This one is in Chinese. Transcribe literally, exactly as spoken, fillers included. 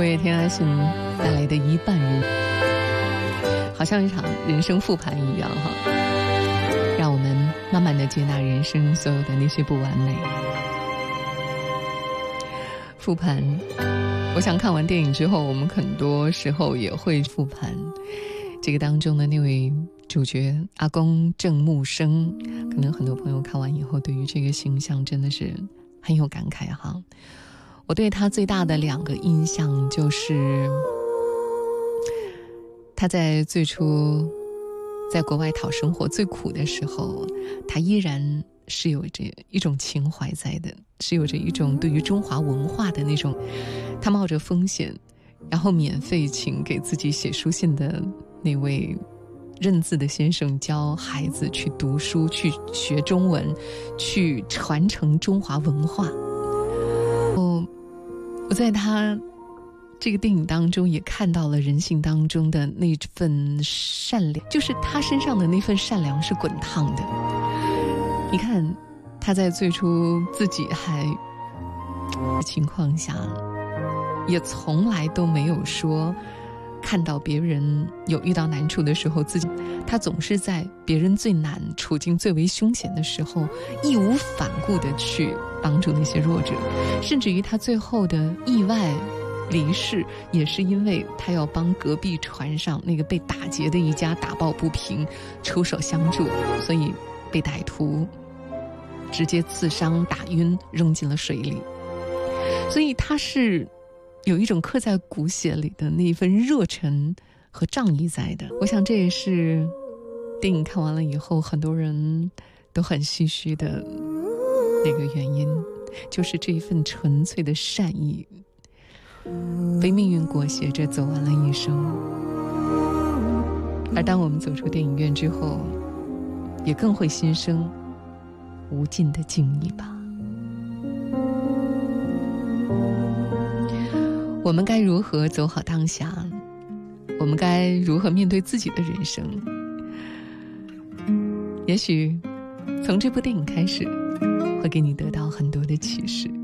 五月天阿信带来的一半人，好像一场人生复盘一样哈，让我们慢慢的接纳人生所有的那些不完美。复盘，我想看完电影之后，我们很多时候也会复盘这个当中的那位主角阿公郑木生，可能很多朋友看完以后对于这个形象真的是很有感慨哈。我对他最大的两个印象就是他在最初在国外讨生活最苦的时候，他依然是有着一种情怀在的，是有着一种对于中华文化的那种，他冒着风险然后免费请给自己写书信的那位认字的先生教孩子去读书，去学中文，去传承中华文化。我我在他这个电影当中也看到了人性当中的那份善良，就是他身上的那份善良是滚烫的。你看他在最初自己还情况下，也从来都没有说看到别人有遇到难处的时候，自己他总是在别人最难处境最为凶险的时候，义无反顾地去帮助那些弱者，甚至于他最后的意外离世也是因为他要帮隔壁船上那个被打劫的一家打抱不平，出手相助，所以被歹徒直接刺伤打晕扔进了水里。所以他是有一种刻在骨血里的那一份热忱和仗义在的。我想这也是电影看完了以后很多人都很唏嘘的那个原因，就是这一份纯粹的善意被命运裹挟着走完了一生。而当我们走出电影院之后，也更会心生无尽的敬意吧。我们该如何走好当下？我们该如何面对自己的人生？也许从这部电影开始，会给你得到很多的启示。